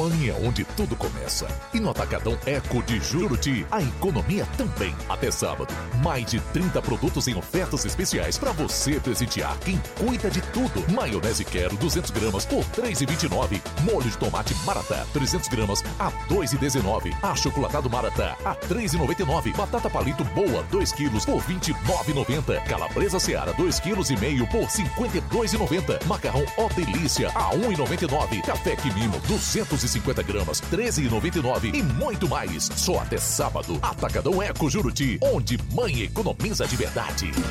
Mãe é onde tudo começa. E no Atacadão Eco de Juruti, a economia também. Até sábado, mais de 30 produtos em ofertas especiais para você presentear quem cuida de tudo. Maionese Quero 200 gramas por R$ 3,29. Molho de tomate Maratá 300 gramas a R$ 2,19. Achocolatado Maratá a R$ 3,99. Batata Palito Boa 2 quilos por R$ 29,90. Calabresa Seara 2,5 quilos por R$ 52,90. Macarrão Ó Delícia a R$ 1,99. Café Quimimo 250 gramas R$ 13,99. E muito mais. Só até sábado. Atacadão Eco Juruti, onde mãe economiza de verdade.